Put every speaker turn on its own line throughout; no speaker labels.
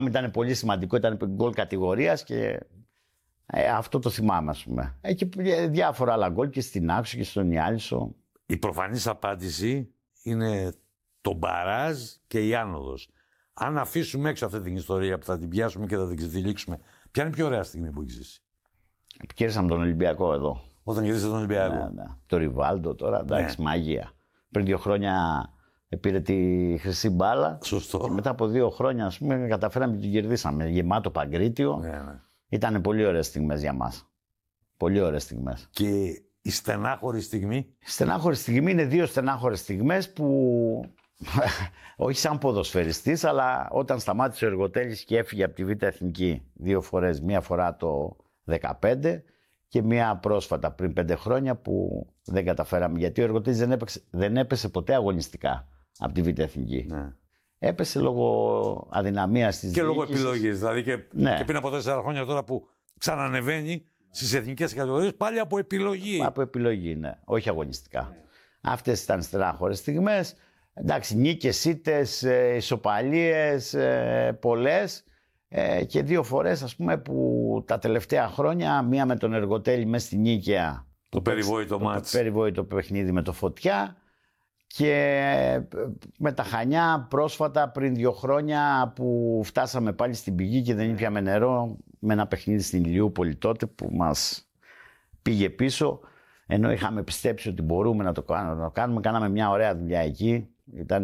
Ήταν πολύ σημαντικό, ήταν γκολ κατηγορίας και αυτό το θυμάμαι, ας πούμε. Και διάφορα άλλα γκολ και στην Άξο και στον Ιάλισσο.
Η προφανής απάντηση είναι το μπαράζ και η άνοδος. Αν αφήσουμε έξω αυτή την ιστορία που θα την πιάσουμε και θα την ξετυλίξουμε, ποια είναι η πιο ωραία στιγμή που έχεις ζήσει?
Κέρδισαμε τον Ολυμπιακό εδώ.
Όταν κερδίσατε τον Ολυμπιακό.
Ναι. Το Ριβάλντο τώρα, εντάξει, μαγεία. Πριν 2 χρόνια πήρε τη χρυσή μπάλα.
Σωστό.
Και μετά από 2 χρόνια, ας πούμε, καταφέραμε και την κερδίσαμε. Γεμάτο Παγκρίτιο.
Ναι.
Ήταν πολύ ωραίες στιγμές για μας. Πολύ ωραίες στιγμές.
Και η στενάχωρη στιγμή?
Η στενάχωρη στιγμή είναι 2 στενάχωρες στιγμές που. Όχι σαν ποδοσφαιριστής, αλλά όταν σταμάτησε ο Εργοτέλης και έφυγε από τη Β' Εθνική 2 φορές. Μία φορά το 2015 και μία πρόσφατα πριν 5 χρόνια που δεν καταφέραμε. Γιατί ο Εργοτέλης δεν έπεσε ποτέ αγωνιστικά από τη Β' Εθνική.
Ναι.
Έπεσε λόγω αδυναμίας της
και
διοίκησης.
λόγω επιλογής. Δηλαδή και πριν από 4 χρόνια τώρα που ξανανεβαίνει στις εθνικές κατηγορίες, πάλι από επιλογή.
Από επιλογή, ναι. Όχι αγωνιστικά. Ναι. Αυτές ήταν στενάχωρες στιγμές. Εντάξει, νίκες, ήττες, ισοπαλίες, πολλές. Και 2 φορές, ας πούμε, που τα τελευταία χρόνια, μία με τον Εργοτέλη μέσα στη Νίκαια.
Το περιβόητο μάτς.
Το περιβόητο παιχνίδι με το Φωτιά. Και με τα Χανιά πρόσφατα πριν 2 χρόνια που φτάσαμε πάλι στην πηγή και δεν ήπιαμε νερό με ένα παιχνίδι στην Ηλιούπολη τότε που μας πήγε πίσω, ενώ είχαμε πιστέψει ότι μπορούμε να το κάνουμε. Κάναμε μια ωραία δουλειά εκεί. Ήταν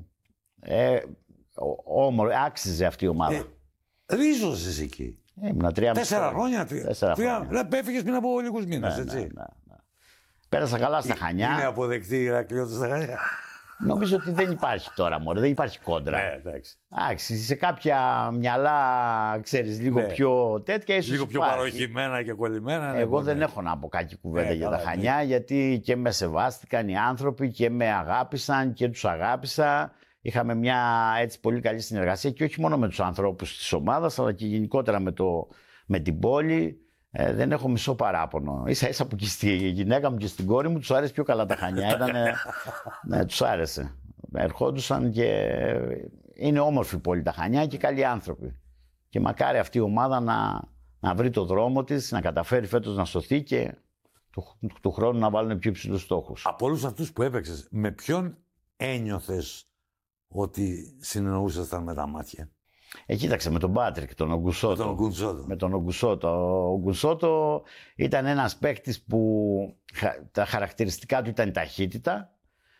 όμορφο, άξιζε αυτή η ομάδα.
Ρίζωσες εκεί.
Ήμουνα
4 χρόνια.
4 χρόνια.
Έφυγες πριν από λίγους μήνες, έτσι.
Ναι. Πέρασα καλά στα Χανιά.
Είναι αποδεκτή η Ηρακλειώτης στα Χανιά?
Νομίζω ότι δεν υπάρχει τώρα, μωρέ, δεν υπάρχει κόντρα. Εντάξει, σε κάποια μυαλά, ξέρεις, λίγο πιο τέτοια ίσως
λίγο πιο παροχημένα και κολλημένα.
Εγώ δεν έχω να πω κακή κουβέντα για τα Χανιά, γιατί και με σεβάστηκαν οι άνθρωποι και με αγάπησαν και τους αγάπησα. Είχαμε μια έτσι πολύ καλή συνεργασία και όχι μόνο με τους ανθρώπους της ομάδας, αλλά και γενικότερα με την πόλη. Δεν έχω μισό παράπονο. Ίσα-ίσα που και στη γυναίκα μου και στην κόρη μου τους άρεσε πιο καλά τα Χανιά. Ναι, τους άρεσε. Ερχόντουσαν και είναι όμορφη πόλη τα Χανιά και καλοί άνθρωποι. Και μακάρι αυτή η ομάδα να βρει το δρόμο της, να καταφέρει φέτος να σωθεί και του χρόνου να βάλουν πιο υψηλούς στόχους.
Από όλους αυτούς που έπαιξες, με ποιον ένιωθες ότι συνεννοούσασταν με τα μάτια?
Κοίταξε, με τον Πάτρικ, τον Ογκουσότο.
Με τον Ογκουσότο.
Ο Ογκουσότο ήταν ένας παίκτης που τα χαρακτηριστικά του ήταν η ταχύτητα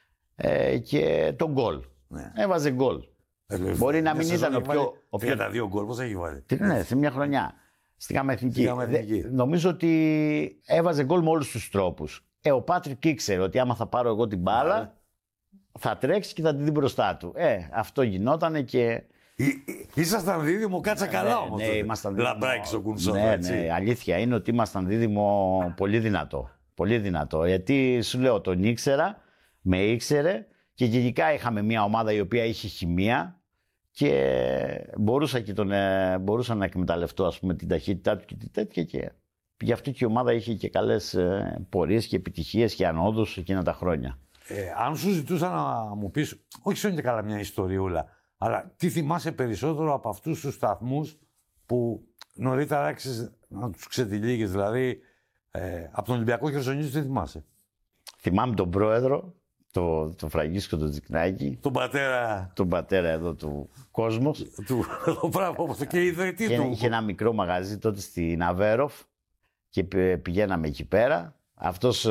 και το γκολ. Ναι. Έβαζε γκολ. Μπορεί να μην ήταν ο πιο...
τα 2 γκολ, πώς έχει βάλει?
Ναι, σε μια χρονιά. Στη Γάμα Εθνική. Νομίζω ότι έβαζε γκολ με όλους τους τρόπους. Ο Πάτρικ ήξερε ότι άμα θα πάρω εγώ την μπάλα, θα τρέξει και θα τη δει μπροστά του. Αυτό γινότανε και...
Ήσασταν δίδυμο, κάτσα καλά όμως.
Ναι, ήμασταν
δίδυμο. Λαμπράκης ο Κουνσότο, έτσι.
Ναι, αλήθεια είναι ότι ήμασταν δίδυμο πολύ δυνατό. Πολύ δυνατό. Γιατί σου λέω, τον ήξερα, με ήξερε και γενικά είχαμε μια ομάδα η οποία είχε χημεία και μπορούσα να εκμεταλλευτώ, ας πούμε, την ταχύτητά του και την τέτοια και γι' αυτό και η ομάδα είχε και καλές πορείες και επιτυχίες και ανόδους εκείνα τα χρόνια.
Αν σου ζητούσα να μου πεις, όχι σαν και καλά μια ιστοριούλα, αλλά τι θυμάσαι περισσότερο από αυτούς τους σταθμούς που νωρίτερα άρχισες να τους ξετυλίγεις, δηλαδή από τον Ολυμπιακό Χερσονήσου, τι θυμάσαι?
Θυμάμαι τον πρόεδρο, τον Φραγκίσκο τον Τζικνάκη.
Τον
πατέρα εδώ του Κόσμος.
Και ιδρυτή του.
Είχε ένα μικρό μαγαζί τότε στην Αβέροφ και πηγαίναμε εκεί πέρα. Αυτός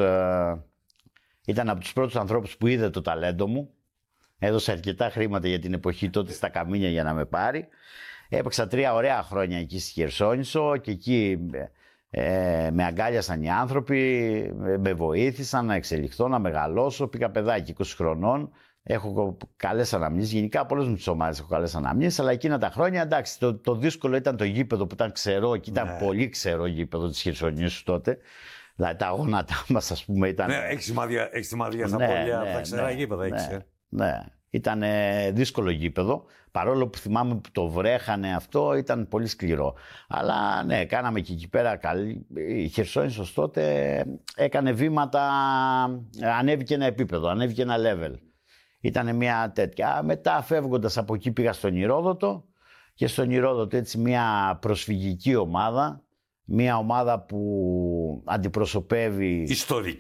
ήταν από τους πρώτους ανθρώπους που είδε το ταλέντο μου. Έδωσε αρκετά χρήματα για την εποχή τότε στα καμίνια για να με πάρει. Έπαιξα 3 ωραία χρόνια εκεί στη Χερσόνησο και εκεί με αγκάλιασαν οι άνθρωποι, με βοήθησαν να εξελιχθώ, να μεγαλώσω. Πήγα παιδάκι 20 χρονών. Έχω καλές αναμνήσεις. Γενικά από όλες μου τις ομάδες έχω καλές αναμνήσεις. Αλλά εκείνα τα χρόνια, εντάξει, το δύσκολο ήταν το γήπεδο που ήταν ξερό και ήταν πολύ ξερό γήπεδο της Χερσονήσου τότε. Δηλαδή τα γόνατά μας, ας πούμε, ήταν.
Ναι, έχει σημαδιά στα πόδια από τα ξερά γήπεδα.
Ναι, ήταν δύσκολο γήπεδο. Παρόλο που θυμάμαι που το βρέχανε αυτό, ήταν πολύ σκληρό. Αλλά ναι, κάναμε και εκεί πέρα καλή. Η Χερσόνησος τότε έκανε βήματα, ανέβηκε ένα επίπεδο, ανέβηκε ένα level. Ήταν μια τέτοια. Μετά φεύγοντας από εκεί πήγα στον Ηρόδοτο και στον Ηρόδοτο, έτσι μια προσφυγική ομάδα, μια ομάδα που αντιπροσωπεύει
ιστορική.